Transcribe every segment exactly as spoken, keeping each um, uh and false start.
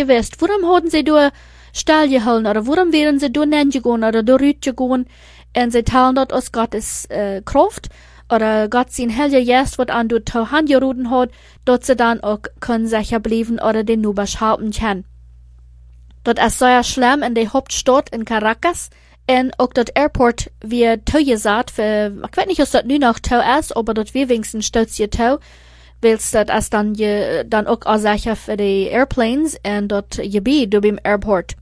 gewusst, warum haben sie da Stall gehalten, oder warum wären sie da hingegangen, oder da rüt gegangen, und sie teilen dort aus Gottes äh, Kraft, oder Gott sein Heiliger Geist, was an dort handgeruden hat, dort sie dann auch können sicher bleiben, oder den nur beschaufen können. Dort ist sehr schlimm in der Hauptstadt in Caracas, und auch dort Airport wird zugesagt, für, ich weiß nicht, ob das nun noch tau ist, aber dort wir wenigstens stolz je tau, weil das ist dann, je, dann auch auch sicher für die Airplanes, und dort je bi, du beim Airport.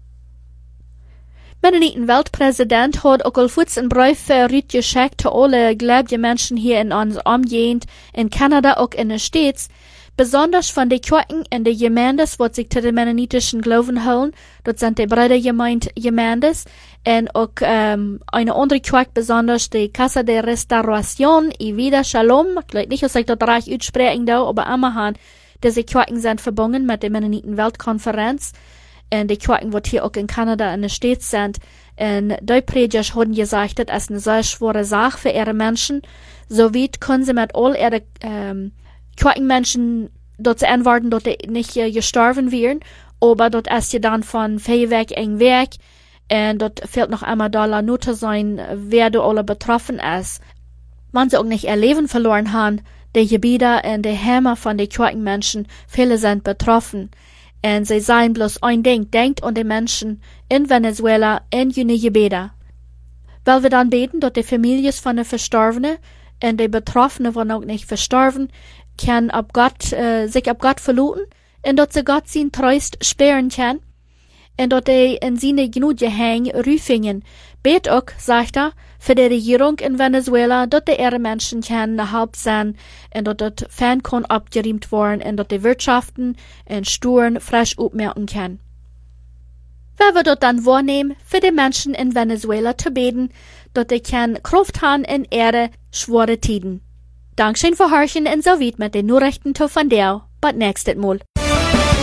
Mein Weltpräsident hat auch kurz einen Brief geschickt zu alle gläubige Menschen hier in uns Umgegend, in Kanada, auch in den States, besonders von den Kirchen in den Gemeines, was sich zu den mennonitischen Glauben holen. Dort sind die Brüder gemeint Gemeines, und auch ähm, eine andere Kirche, besonders die Casa de Restauración y Vida Shalom. Ich weiß nicht, ob ich das recht aussprechen darf, aber immerhin, diese Kirchen sind verbunden mit der Mennoniten Weltkonferenz. Und die Kirchen, die hier auch in Kanada in den States sind, und die Prediger haben gesagt, das ist eine sehr schwere Sache für ihre Menschen. So weit können sie mit all ihre ähm, Kirchenmenschen dort antworten, dort nicht äh, gestorben werden, aber dort ist ja dann von viel weg eng weg, und dort fehlt noch einmal da nur zu sein, wer da alle betroffen ist. Wenn sie auch nicht ihr Leben verloren haben, die Gebiete und die Hämmer von den Kirchenmenschen, viele sind betroffen. Und sie sagen bloß ein Ding, denkt an die Menschen in Venezuela, in jene Gebiete. Weil wir dann beten, dass die Familien von den Verstorbenen und die Betroffenen, die auch nicht verstorben, kann ab Gott, äh, sich ab Gott verluten, und dass sie Gott sein Trost sparen kann, und dass die in seine Gnade hängen, rüfingen. Bet auch, sagt er, für die Regierung in Venezuela, dass die ihre Menschen können nach Haupt sein, und dass das Fan kann abgeriemt worden, und dass die Wirtschaften und Sturen frisch aufmerken kann. Wer wird dort dann wahrnehmen, für die Menschen in Venezuela zu beten, dass die kann Kraft haben in ihre schwere Tiden. Dankeschön für Horchen und so weit mit den Nachrichten von der, bis nächstes Mal.